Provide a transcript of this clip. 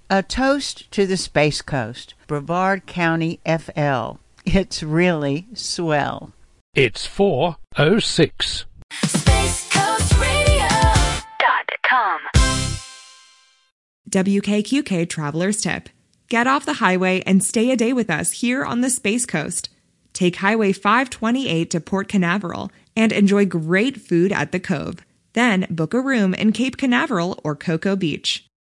A toast to the Space Coast, Brevard County, FL. It's really swell. It's 4:06. SpaceCoastRadio.com. WKQK Traveler's Tip. Get off the highway and stay a day with us here on the Space Coast. Take Highway 528 to Port Canaveral and enjoy great food at the Cove. Then book a room in Cape Canaveral or Cocoa Beach.